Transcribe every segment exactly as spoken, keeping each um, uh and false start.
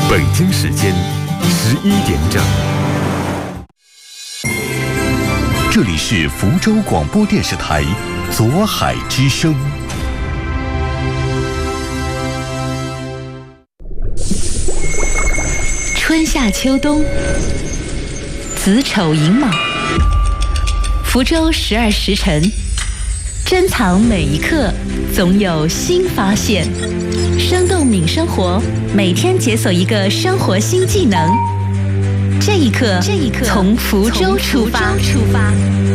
北京时间十一点整，这里是福州广播电视台左海之声。 春夏秋冬，子丑寅卯，福州十二时辰，珍藏每一刻，总有新发现。生动敏生活，每天解锁一个生活新技能。这一刻，这一刻，从福州出发。出发。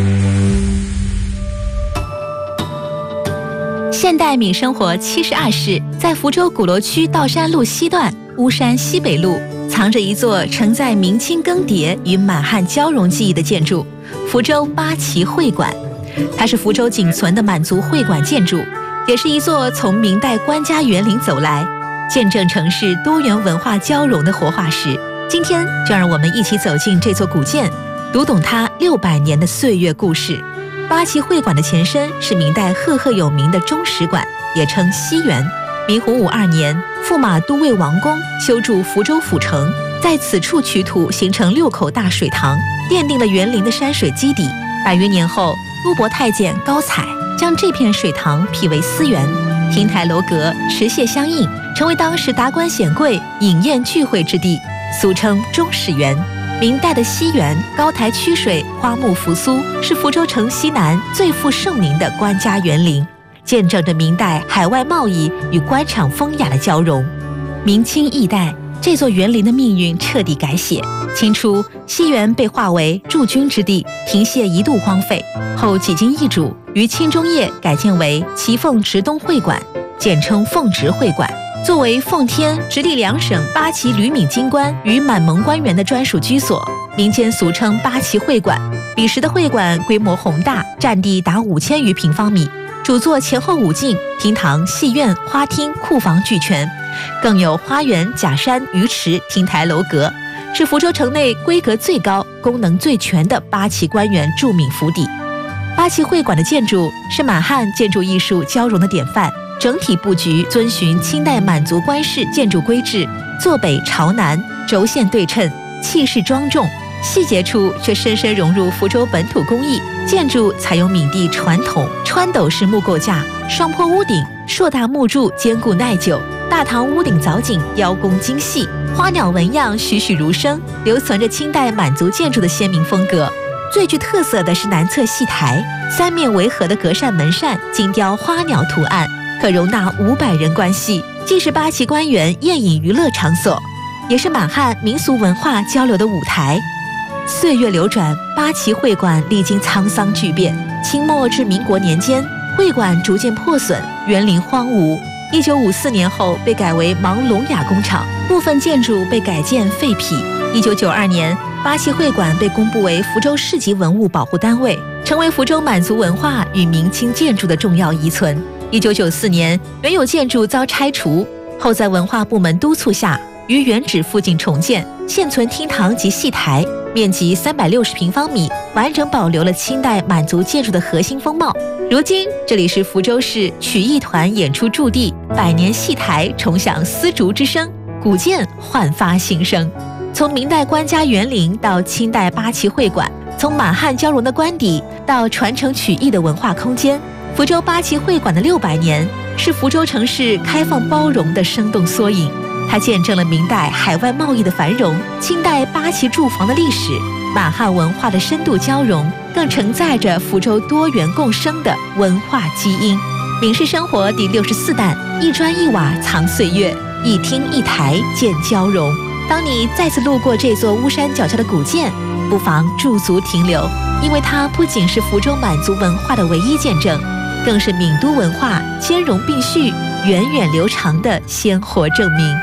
现代敏生活七十二室，在福州鼓楼区道山路西段巫山西北路，藏着一座承载明清更迭与满汉交融记忆的建筑——福州八旗会馆。它是福州仅存的满族会馆建筑，也是一座从明代官家园林走来，见证城市多元文化交融的活化石。今天就让我们一起走进这座古建，读懂它六百年的岁月故事。八旗会馆的前身是明代赫赫有名的中史馆，也称西园。明洪武二年，驸马都尉王公修筑福州府城，在此处取土形成六口大水塘，奠定了园林的山水基底。百余年后，都伯太监高采将这片水塘辟为私园，亭台楼阁，池榭相应，成为当时达官显贵饮宴聚会之地，俗称中史园。明代的西园高台曲水，花木扶苏，是福州城西南最负盛名的官家园林，见证着明代海外贸易与官场风雅的交融。明清易代，这座园林的命运彻底改写。清初，西园被划为驻军之地，亭榭一度荒废，后几经易主，于清中叶改建为祁凤直东会馆，简称凤直会馆。作为奉天、直隶两省八旗旅闽京官与满蒙官员的专属居所，民间俗称八旗会馆。彼时的会馆规模宏大，占地达五千余平方米，主座前后五进，厅堂、戏院、花厅、库房俱全，更有花园、假山、鱼池、亭台楼阁，是福州城内规格最高、功能最全的八旗官员驻闽府邸。八旗会馆的建筑是满汉建筑艺术交融的典范，整体布局遵循清代满族官式建筑规制，坐北朝南，轴线对称，气势庄重，细节处却深深融入福州本土工艺。建筑采用闽地传统穿斗式木构架，双坡屋顶，硕大木柱坚固耐久，大堂屋顶藻井雕工精细，花鸟纹样栩栩如生，留存着清代满族建筑的鲜明风格。最具特色的是南侧戏台，三面围合的隔扇门扇精雕花鸟图案，可容纳五百人观戏，既是八旗官员宴饮娱乐场所，也是满汉民俗文化交流的舞台。岁月流转，八旗会馆历经沧桑巨变，清末至民国年间，会馆逐渐破损，园林荒芜。一九五四年后被改为盲聋哑工厂，部分建筑被改建废圮。一九九二年，八旗会馆被公布为福州市级文物保护单位，成为福州满族文化与明清建筑的重要遗存。一九九四年，原有建筑遭拆除后，在文化部门督促下，于原址附近重建，现存厅堂及戏台，面积三百六十平方米，完整保留了清代满族建筑的核心风貌。如今，这里是福州市曲艺团演出驻地，百年戏台重响丝竹之声，古建焕发新生。从明代官家园林到清代八旗会馆，从满汉交融的官邸到传承曲艺的文化空间，福州八旗会馆的六百年是福州城市开放包容的生动缩影。它见证了明代海外贸易的繁荣，清代八旗住房的历史，满汉文化的深度交融，更承载着福州多元共生的文化基因。闽式生活第六十四弹，一砖一瓦藏岁月，一厅一台见交融。当你再次路过这座巫山脚下的古建，不妨驻足停留，因为它不仅是福州满族文化的唯一见证，更是闽都文化兼容并蓄、源远流长的鲜活证明。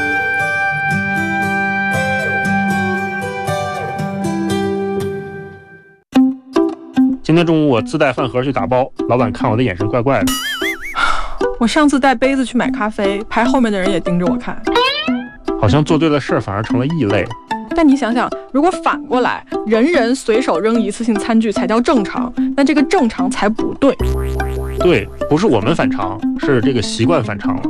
今天中午我自带饭盒去打包，老板看我的眼神怪怪的。 我上次带杯子去买咖啡，排后面的人也盯着我看。 好像做对了事儿反而成了异类。 但你想想，如果反过来，人人随手扔一次性餐具才叫正常，那这个正常才不对。 对，不是我们反常，是这个习惯反常了。